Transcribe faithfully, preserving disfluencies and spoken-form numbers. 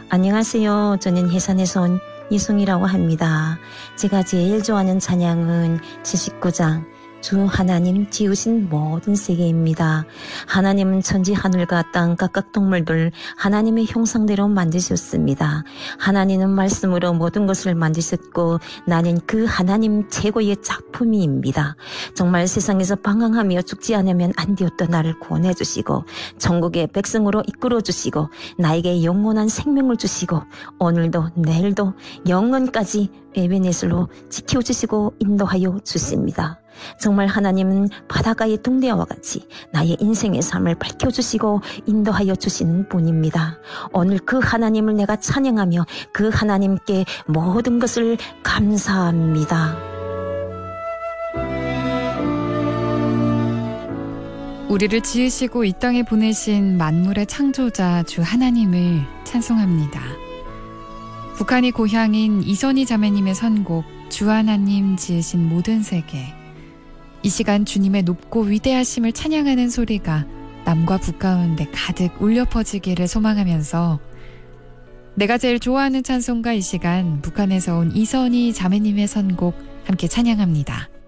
안녕하세요. 저는 해산에서 온 이송이라고 합니다. 제가 제일 좋아하는 찬양은 칠십구 장 주 하나님 지으신 모든 세계입니다. 하나님은 천지 하늘과 땅 각각 동물들 하나님의 형상대로 만드셨습니다. 하나님은 말씀으로 모든 것을 만드셨고 나는 그 하나님 최고의 작품입니다. 정말 세상에서 방황하며 죽지 않으면 안 되었던 나를 구원해 주시고 천국의 백성으로 이끌어 주시고 나에게 영원한 생명을 주시고 오늘도 내일도 영원까지 에베네슬로 지켜주시고 인도하여 주십니다. 정말 하나님은 바닷가의 동네와 같이 나의 인생의 삶을 밝혀주시고 인도하여 주시는 분입니다. 오늘 그 하나님을 내가 찬양하며 그 하나님께 모든 것을 감사합니다. 우리를 지으시고 이 땅에 보내신 만물의 창조자 주 하나님을 찬송합니다. 북한이 고향인 이선희 자매님의 선곡 주 하나님 지으신 모든 세계. 이 시간 주님의 높고 위대하심을 찬양하는 소리가 남과 북 가운데 가득 울려 퍼지기를 소망하면서 내가 제일 좋아하는 찬송가 이 시간 북한에서 온 이선희 자매님의 선곡 함께 찬양합니다.